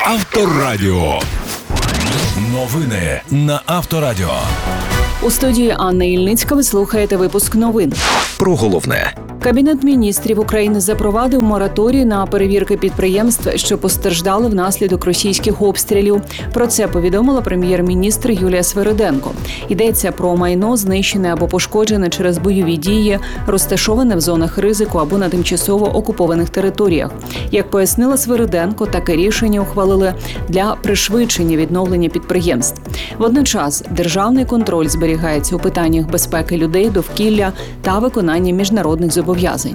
Авторадіо. Новини на Авторадіо. У студії Анна Ільницька ви слухаєте випуск новин. Про головне. Кабінет міністрів України запровадив мораторій на перевірки підприємств, що постраждали внаслідок російських обстрілів. Про це повідомила прем'єр-міністр Юлія Свериденко. Йдеться про майно, знищене або пошкоджене через бойові дії, розташоване в зонах ризику або на тимчасово окупованих територіях. Як пояснила Свериденко, таке рішення ухвалили для пришвидшення відновлення підприємств. Водночас державний контроль зберігається у питаннях безпеки людей, довкілля та виконання міжнародних зобов'язань.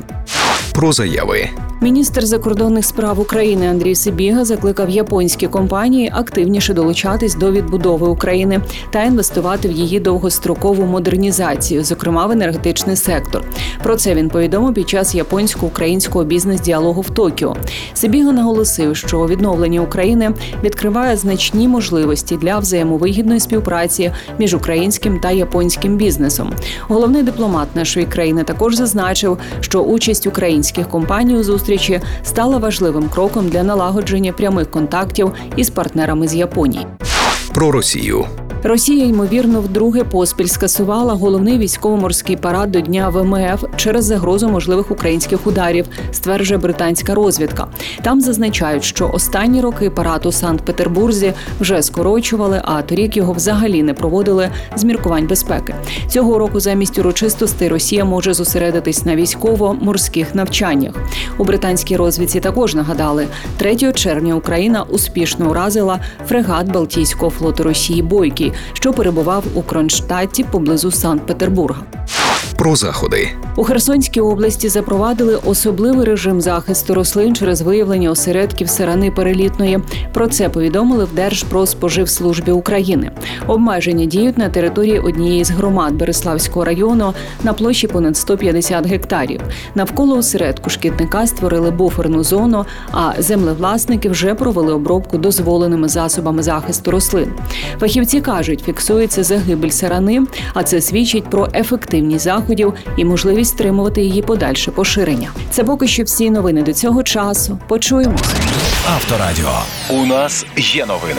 Про заяви. Міністр закордонних справ України Андрій Сибіга закликав японські компанії активніше долучатись до відбудови України та інвестувати в її довгострокову модернізацію, зокрема в енергетичний сектор. Про це він повідомив під час японсько-українського бізнес-діалогу в Токіо. Сибіга наголосив, що відновлення України відкриває значні можливості для взаємовигідної співпраці між українським та японським бізнесом. Головний дипломат нашої країни також зазначив, що участь українських компаній у зустрічі стала важливим кроком для налагодження прямих контактів із партнерами з Японії. Про Росію. Росія, ймовірно, вдруге поспіль скасувала головний військово-морський парад до Дня ВМФ через загрозу можливих українських ударів, стверджує британська розвідка. Там зазначають, що останні роки парад у Санкт-Петербурзі вже скорочували, а торік його взагалі не проводили з міркувань безпеки. Цього року замість урочистостей Росія може зосередитись на військово-морських навчаннях. У британській розвідці також нагадали, 3 червня Україна успішно уразила фрегат Балтійського флоту Росії «Бойкий», що перебував у Кронштадті поблизу Санкт-Петербурга. Про заходи. У Херсонській області запровадили особливий режим захисту рослин через виявлення осередків сарани перелітної. Про це повідомили в Держпродспоживслужбі України. Обмеження діють на території однієї з громад Бериславського району на площі понад 150 гектарів. Навколо осередку шкідника створили буферну зону, а землевласники вже провели обробку дозволеними засобами захисту рослин. Фахівці кажуть, фіксується загибель сарани, а це свідчить про ефективність заходів і можливість стримувати її подальше поширення. Це поки що всі новини до цього часу. Почуємось. Авторадіо. У нас є новини.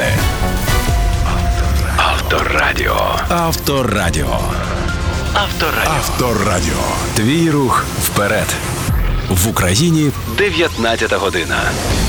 Авторадіо. Авторадіо. Авторадіо. Авторадіо. Твій рух вперед. В Україні 19 година.